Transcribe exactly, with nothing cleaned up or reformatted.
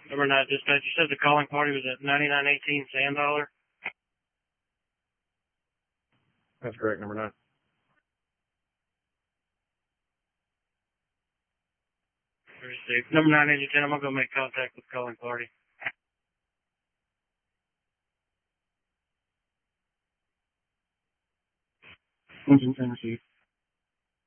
Number nine dispatch, you said the calling party was at ninety-nine eighteen Sand Dollar? That's correct, number nine. Received. Number nine engine ten, I'm going to go make contact with the calling party. Engine ten received.